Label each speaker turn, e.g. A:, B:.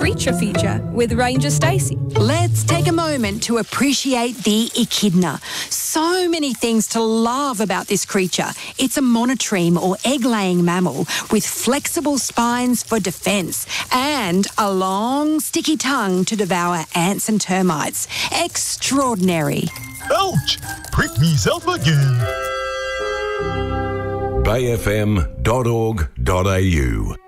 A: creature feature with Ranger Stacey.
B: Let's take a moment to appreciate the echidna. So many things to love about this creature. It's a monotreme or egg-laying mammal with flexible spines for defence and a long, sticky tongue to devour ants and termites. Extraordinary.
C: Ouch! Prick meself again.
D: bayfm.org.au